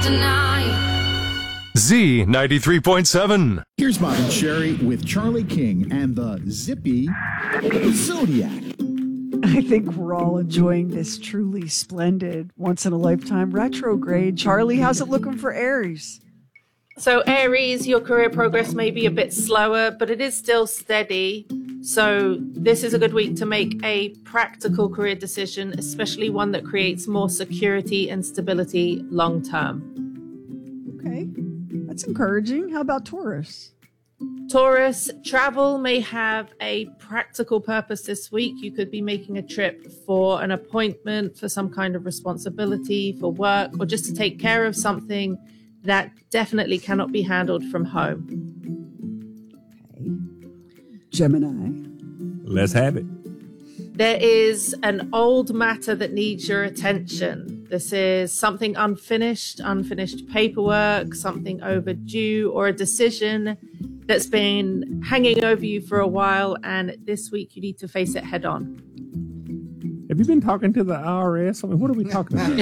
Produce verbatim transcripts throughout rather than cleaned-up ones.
tonight. Z ninety-three point seven. Here's Bob and Sherry with Charlie King and the Zippy Zodiac. I think we're all enjoying this truly splendid, once-in-a-lifetime retrograde. Charlie, how's it looking for Aries? So Aries, your career progress may be a bit slower, but it is still steady. So this is a good week to make a practical career decision, especially one that creates more security and stability long term. Okay, that's encouraging. How about Taurus? Taurus, travel may have a practical purpose this week. You could be making a trip for an appointment, for some kind of responsibility, for work, or just to take care of something that definitely cannot be handled from home. Okay. Gemini. Let's have it. There is an old matter that needs your attention. This is something unfinished, unfinished paperwork, something overdue, or a decision that's been hanging over you for a while, and this week you need to face it head on. Have you been talking to the I R S? I mean, what are we talking about?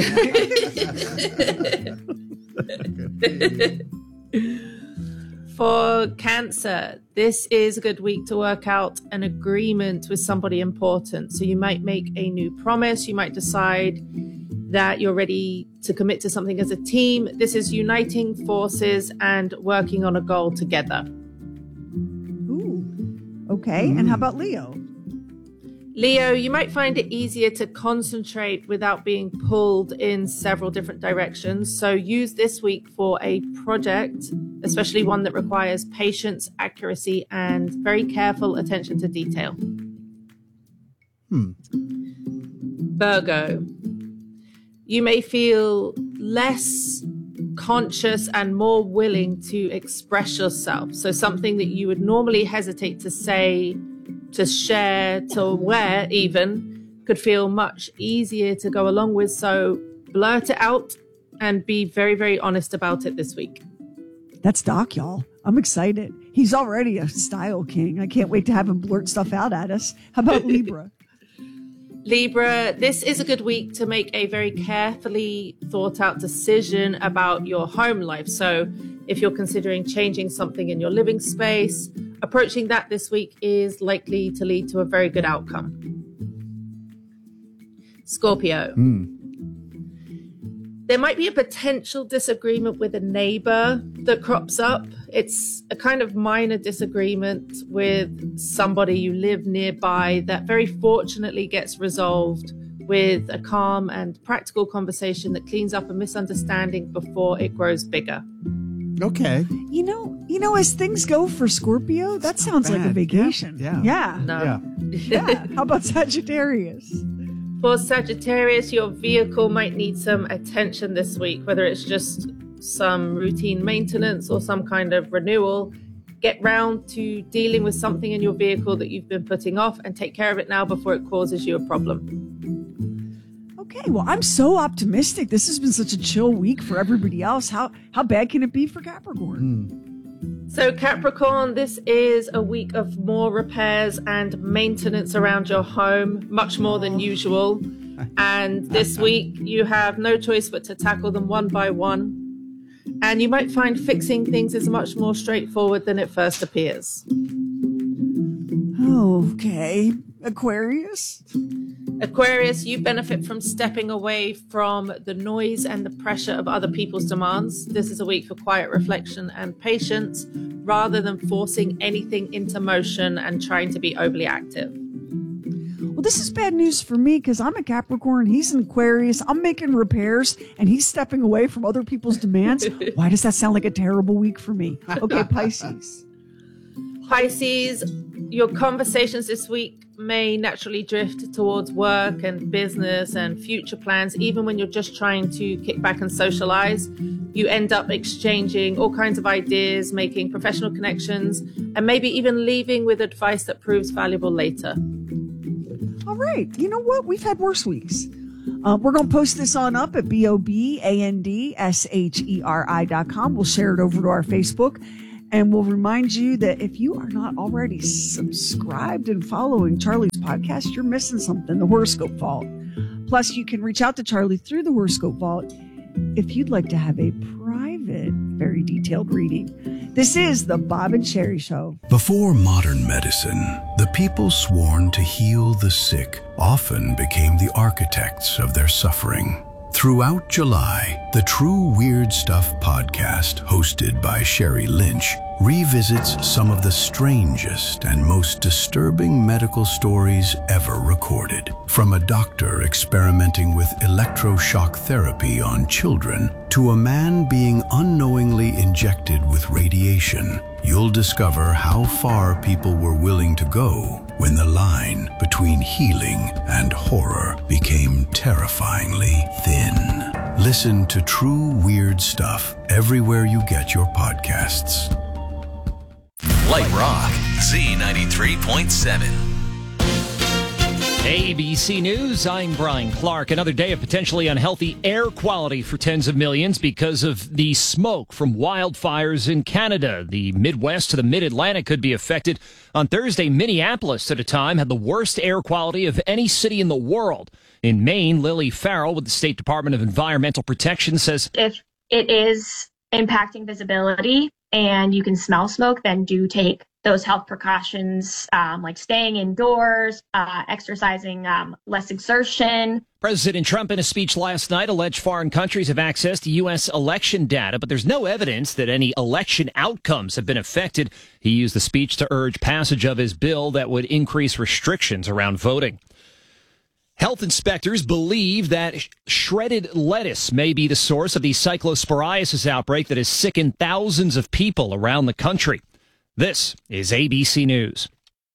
For Cancer, this is a good week to work out an agreement with somebody important. So you might make a new promise. You might decide that you're ready to commit to something as a team. This is uniting forces and working on a goal together. Ooh, okay. Mm. And how about Leo? Leo, you might find it easier to concentrate without being pulled in several different directions. So use this week for a project, especially one that requires patience, accuracy, and very careful attention to detail. Hmm. Virgo, you may feel less conscious and more willing to express yourself. So something that you would normally hesitate to say, to share, to wear even, could feel much easier to go along with. So blurt it out and be very, very honest about it this week. That's Doc, y'all. I'm excited. He's already a style king. I can't wait to have him blurt stuff out at us. How about Libra? Libra, this is a good week to make a very carefully thought out decision about your home life. So if you're considering changing something in your living space, approaching that this week is likely to lead to a very good outcome. Scorpio. Mm. There might be a potential disagreement with a neighbor that crops up. It's a kind of minor disagreement with somebody you live nearby that very fortunately gets resolved with a calm and practical conversation that cleans up a misunderstanding before it grows bigger. Okay. You know, you know, as things go for Scorpio, that sounds like a vacation. Yeah. Yeah. No. Yeah. Yeah. How about Sagittarius? For Sagittarius, your vehicle might need some attention this week, whether it's just some routine maintenance or some kind of renewal. Get round to dealing with something in your vehicle that you've been putting off and take care of it now before it causes you a problem. Okay, well, I'm so optimistic. This has been such a chill week for everybody else. How how bad can it be for Capricorn? Mm. So Capricorn, this is a week of more repairs and maintenance around your home, much more than usual. And this week you have no choice but to tackle them one by one. And you might find fixing things is much more straightforward than it first appears. Okay. Aquarius? Aquarius, you benefit from stepping away from the noise and the pressure of other people's demands. This is a week for quiet reflection and patience rather than forcing anything into motion and trying to be overly active. Well, this is bad news for me because I'm a Capricorn. He's an Aquarius. I'm making repairs and he's stepping away from other people's demands. Why does that sound like a terrible week for me? Okay, Pisces. Pisces, your conversations this week may naturally drift towards work and business and future plans. Even when you're just trying to kick back and socialize, you end up exchanging all kinds of ideas, making professional connections, and maybe even leaving with advice that proves valuable later. All right. You know what? We've had worse weeks. Uh, we're going to post this on up at B O B A N D S H E R I dot com. We'll share it over to our Facebook. And we'll remind you that if you are not already subscribed and following Charlie's podcast, you're missing something, the Horoscope Vault. Plus, you can reach out to Charlie through the Horoscope Vault if you'd like to have a private, very detailed reading. This is the Bob and Sherry Show. Before modern medicine, the people sworn to heal the sick often became the architects of their suffering. Throughout July, the True Weird Stuff podcast, hosted by Sherry Lynch, revisits some of the strangest and most disturbing medical stories ever recorded. From a doctor experimenting with electroshock therapy on children to a man being unknowingly injected with radiation, you'll discover how far people were willing to go when the line between healing and horror became terrifyingly thin. Listen to True Weird Stuff everywhere you get your podcasts. Light Rock, Z ninety-three point seven. A B C News, I'm Brian Clark. Another day of potentially unhealthy air quality for tens of millions because of the smoke from wildfires in Canada. The Midwest to the Mid-Atlantic could be affected. On Thursday, Minneapolis at a time had the worst air quality of any city in the world. In Maine, Lily Farrell with the State Department of Environmental Protection says, if it is impacting visibility and you can smell smoke, then do take those health precautions, um, like staying indoors, uh, exercising, um, less exertion. President Trump, in a speech last night, alleged foreign countries have access to U S election data, but there's no evidence that any election outcomes have been affected. He used the speech to urge passage of his bill that would increase restrictions around voting. Health inspectors believe that sh- shredded lettuce may be the source of the cyclosporiasis outbreak that has sickened thousands of people around the country. This is A B C News.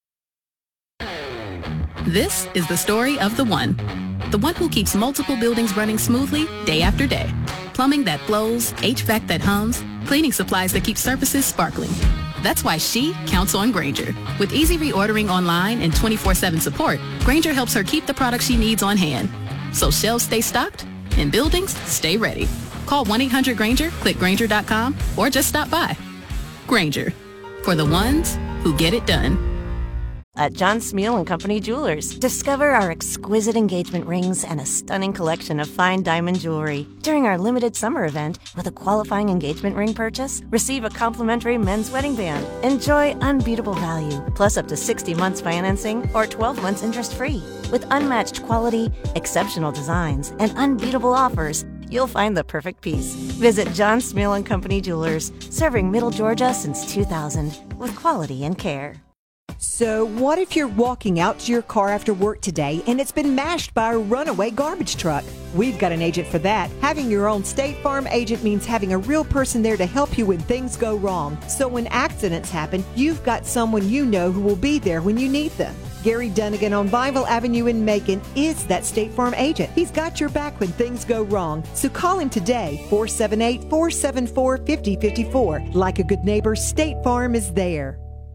This is the story of the one. The one who keeps multiple buildings running smoothly day after day. Plumbing that flows, H V A C that hums, cleaning supplies that keep surfaces sparkling. That's why she counts on Grainger. With easy reordering online and twenty-four seven support, Grainger helps her keep the products she needs on hand. So shelves stay stocked and buildings stay ready. Call one eight hundred Grainger, click Grainger dot com, or just stop by. Grainger, for the ones who get it done. At John Smeal and Company Jewelers, discover our exquisite engagement rings and a stunning collection of fine diamond jewelry. During our limited summer event, with a qualifying engagement ring purchase, receive a complimentary men's wedding band. Enjoy unbeatable value, plus up to sixty months financing or twelve months interest-free. With unmatched quality, exceptional designs, and unbeatable offers, you'll find the perfect piece. Visit John Smeal and Company Jewelers, serving Middle Georgia since two thousand, with quality and care. So what if you're walking out to your car after work today and it's been mashed by a runaway garbage truck? We've got an agent for that. Having your own State Farm agent means having a real person there to help you when things go wrong. So when accidents happen, you've got someone you know who will be there when you need them. Gary Dunnigan on Bible Avenue in Macon is that State Farm agent. He's got your back when things go wrong. So call him today, four seven eight, four seven four, five zero five four. Like a good neighbor, State Farm is there.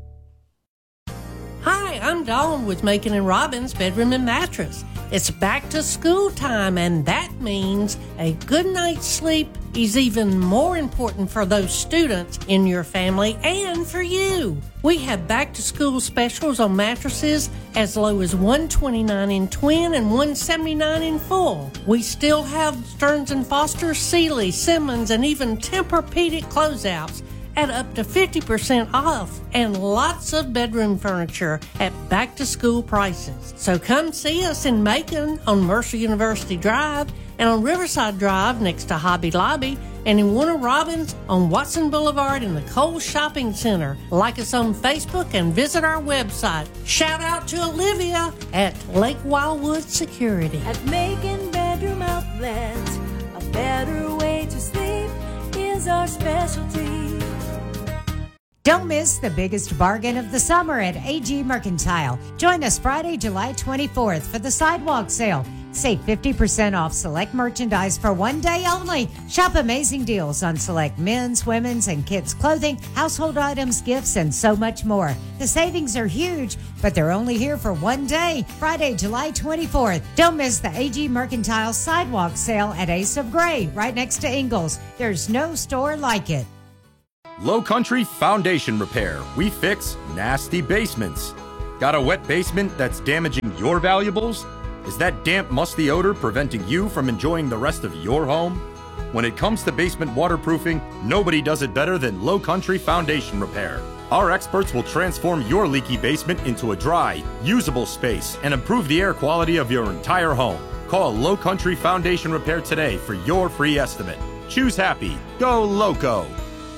Hi, I'm Dawn with Macon and Robbins Bedroom and Mattress. It's back to school time, and that means a good night's sleep is even more important for those students in your family and for you. We have back to school specials on mattresses as low as one hundred twenty-nine dollars in twin and one hundred seventy-nine dollars in full. We still have Stearns and Foster, Sealy, Simmons, and even Tempur-Pedic closeouts at up to fifty percent off, and lots of bedroom furniture at back-to-school prices. So come see us in Macon on Mercer University Drive and on Riverside Drive next to Hobby Lobby, and in Warner Robins on Watson Boulevard in the Kohl's Shopping Center. Like us on Facebook and visit our website. Shout out to Olivia at Lake Wildwood Security. At Macon Bedroom Outlet, a better way to sleep is our specialty. Don't miss the biggest bargain of the summer at A G Mercantile. Join us Friday, July twenty-fourth for the sidewalk sale. Save fifty percent off select merchandise for one day only. Shop amazing deals on select men's, women's, and kids' clothing, household items, gifts, and so much more. The savings are huge, but they're only here for one day, Friday, July twenty-fourth. Don't miss the A G Mercantile sidewalk sale at Ace of Gray, right next to Ingles. There's no store like it. Low Country Foundation Repair. We fix nasty basements. Got a wet basement that's damaging your valuables? Is that damp, musty odor preventing you from enjoying the rest of your home? When it comes to basement waterproofing, nobody does it better than Low Country Foundation Repair. Our experts will transform your leaky basement into a dry, usable space and improve the air quality of your entire home. Call Low Country Foundation Repair today for your free estimate. Choose happy. Go Loco.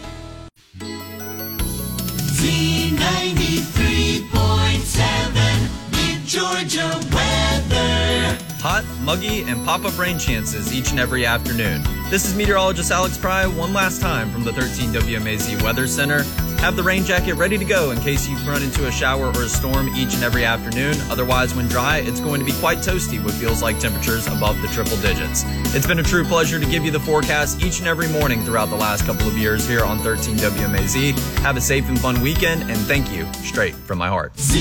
Z ninety-three point seven, Mid-Georgia weather. Hot, muggy, and pop-up rain chances each and every afternoon. This is meteorologist Alex Pry one last time from the thirteen W M A Z Weather Center. Have the rain jacket ready to go in case you run into a shower or a storm each and every afternoon. Otherwise, when dry, it's going to be quite toasty with feels like temperatures above the triple digits. It's been a true pleasure to give you the forecast each and every morning throughout the last couple of years here on thirteen W M A Z. Have a safe and fun weekend, and thank you straight from my heart.